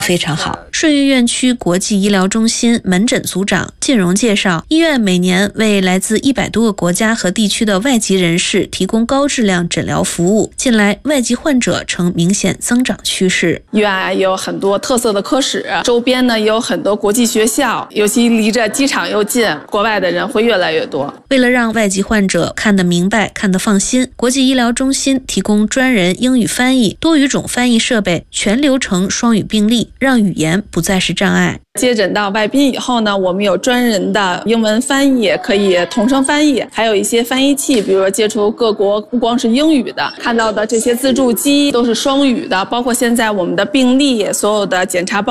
非常好。顺义院区国际医疗中心门诊组长靳荣介绍，医院每年为来自100多个国家和地区的外籍人士提供高质量诊疗服务。近来，外籍患者呈明显增长趋势。 医院也有很多特色的科室，周边呢也有很多国际学校，尤其离着机场又近，国外的人会越来越多。 为了让外籍患者看得明白、看得放心，国际医疗中心提供专人英语翻译、多语种翻译设备，全流程双语并立，让语言不再是障碍。 接诊到外宾以后呢，我们有专人的英文翻译，可以同声翻译，还有一些翻译器，比如说接触各国不光是英语的，看到的这些自助机都是双语的，包括现在我们的病历，所有的检查报